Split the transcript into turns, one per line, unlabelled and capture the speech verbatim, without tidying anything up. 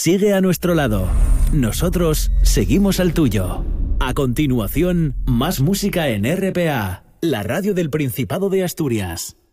sigue a nuestro lado. Nosotros seguimos al tuyo. A continuación, más música en R P A, la radio del Principado de Asturias.